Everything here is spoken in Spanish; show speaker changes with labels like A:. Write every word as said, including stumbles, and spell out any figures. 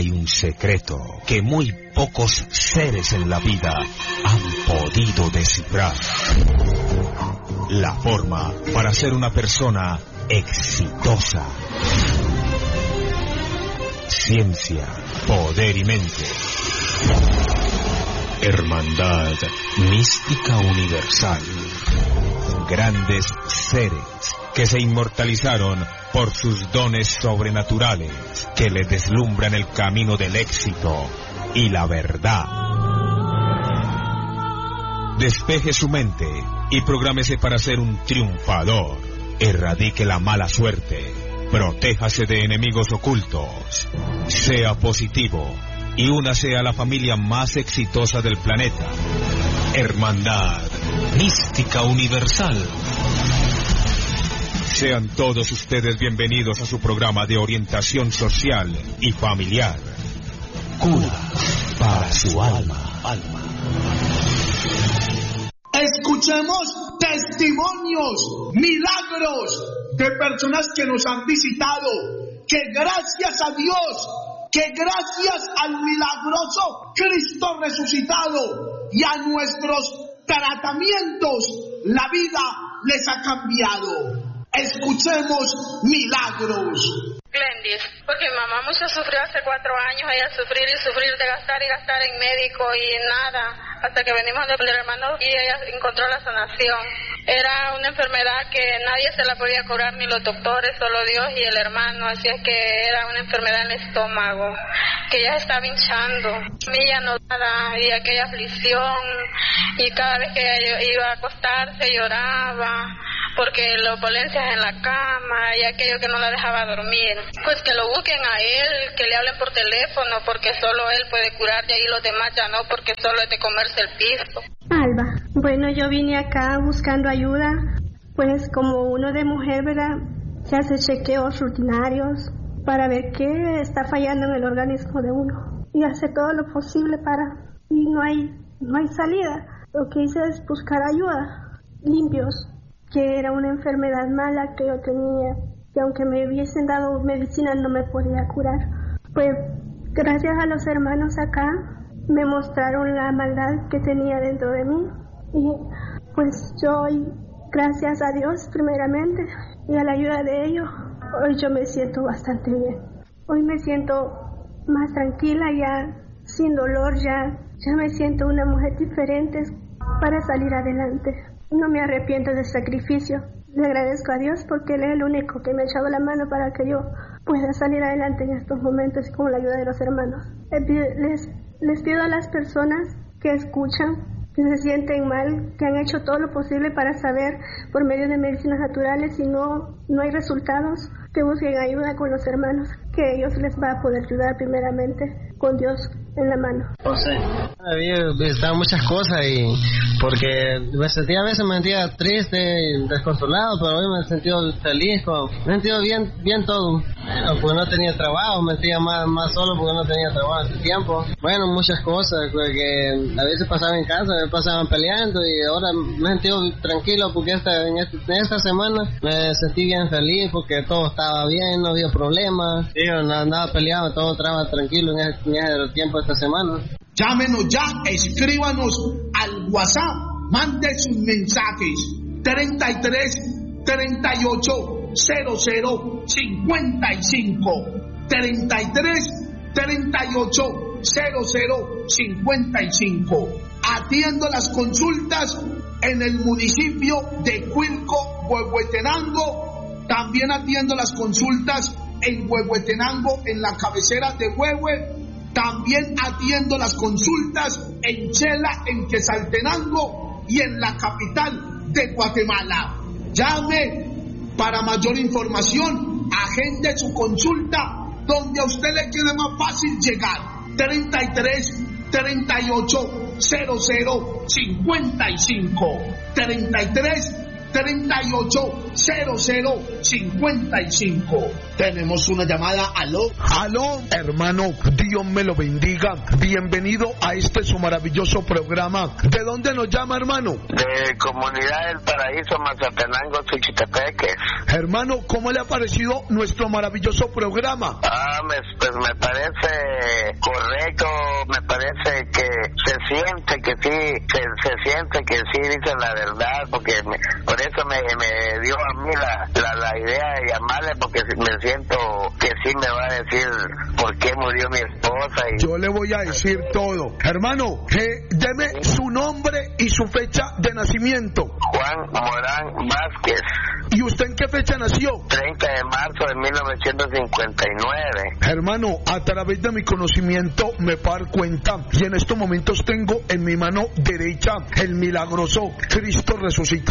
A: hay un secreto que muy pocos seres en la vida han podido descifrar. La forma para ser una persona exitosa. Ciencia, poder y mente. Hermandad mística universal. Grandes seres que se inmortalizaron por sus dones sobrenaturales, que le deslumbran el camino del éxito y la verdad. Despeje su mente y prográmese para ser un triunfador. Erradique la mala suerte. Protéjase de enemigos ocultos. Sea positivo y únase a la familia más exitosa del planeta. Hermandad mística universal. Sean todos ustedes bienvenidos a su programa de orientación social y familiar. Cura para su alma. alma.
B: Escuchemos testimonios, milagros de personas que nos han visitado, que gracias a Dios, que gracias al milagroso Cristo resucitado y a nuestros tratamientos, la vida les ha cambiado. Escuchemos milagros.
C: Glendis, porque mi mamá mucho sufrió hace cuatro años, ella sufrir y sufrir de gastar y gastar en médico y nada, hasta que venimos del hermano y ella encontró la sanación. Era una enfermedad que nadie se la podía curar, ni los doctores, solo Dios y el hermano, así es que era una enfermedad en el estómago, que ella estaba hinchando, a mí ya no nada, y aquella aflicción, y cada vez que ella iba a acostarse lloraba, porque las dolencias en la cama y aquello que no la dejaba dormir. Pues que lo busquen a él, que le hablen por teléfono, porque solo él puede curar, y ahí los demás ya no, porque solo es de comerse el piso.
D: Alba, bueno, yo vine acá buscando ayuda, pues como uno de mujer, ¿verdad? Se hace chequeos rutinarios para ver qué está fallando en el organismo de uno y hace todo lo posible para, y no hay, no hay salida. Lo que hice es buscar ayuda, limpios, que era una enfermedad mala que yo tenía, que aunque me hubiesen dado medicina no me podía curar. Pues gracias a los hermanos acá me mostraron la maldad que tenía dentro de mí y pues yo hoy, gracias a Dios primeramente y a la ayuda de ellos, hoy yo me siento bastante bien. Hoy me siento más tranquila, ya sin dolor, ya, ya me siento una mujer diferente para salir adelante. No me arrepiento del sacrificio. Le agradezco a Dios porque Él es el único que me ha echado la mano para que yo pueda salir adelante en estos momentos con la ayuda de los hermanos. Les, les pido a las personas que escuchan, que se sienten mal, que han hecho todo lo posible para saber por medio de medicinas naturales si no, no hay resultados, que busquen ayuda con los hermanos, que ellos les va a poder ayudar primeramente con Dios en la mano.
E: No sé, había visitado muchas cosas y porque me sentía, a veces me sentía triste y desconsolado, pero hoy me he sentido feliz, como, me he sentido bien, bien todo. Bueno, porque no tenía trabajo, me sentía más, más solo porque no tenía trabajo hace tiempo. Bueno, muchas cosas, porque a veces pasaba en casa, me pasaban peleando y ahora me he sentido tranquilo porque esta, en, este, en esta semana me sentí bien feliz porque todo estaba bien, no había problemas, yo no andaba peleado, todo estaba tranquilo en ese, en ese tiempo de esta semana.
B: Llámenos ya, escríbanos al WhatsApp, mande sus mensajes treinta y tres, treinta y ocho, cero cero, cincuenta y cinco, treinta y tres, treinta y ocho, cero cero, cincuenta y cinco. Atiendo las consultas en el municipio de Cuilco, Huehuetenango. También atiendo las consultas en Huehuetenango, en la cabecera de Huehue. También atiendo las consultas en Chela, en Quetzaltenango y en la capital de Guatemala. Llame para mayor información, agende su consulta donde a usted le quede más fácil llegar. treinta y tres, treinta y ocho, cero cero, cincuenta y cinco. treinta y tres, treinta y ocho, cero cero cincuenta y cinco. Tenemos una llamada. Aló.
F: Aló, hermano, Dios me lo bendiga. Bienvenido a este su maravilloso programa. ¿De dónde nos llama, hermano?
G: De Comunidad del Paraíso, Mazatenango, Suchitepeques.
F: Hermano, ¿cómo le ha parecido nuestro maravilloso programa?
G: Ah, me, pues me parece correcto, me parece que se siente que sí, se, se siente que sí dicen la verdad, porque me, por eso me, me dio a mí la, la, la idea de llamarle, porque me siento que sí me va a decir por qué murió mi esposa. Y...
F: Yo le voy a decir todo. Hermano, eh, deme su nombre y su fecha de nacimiento.
G: Juan Morán Vázquez.
F: ¿Y usted en qué fecha nació?
G: treinta de marzo de mil novecientos cincuenta y nueve.
F: Hermano, a través de mi conocimiento me puedo dar cuenta, y en estos momentos tengo en mi mano derecha el milagroso Cristo resucitado.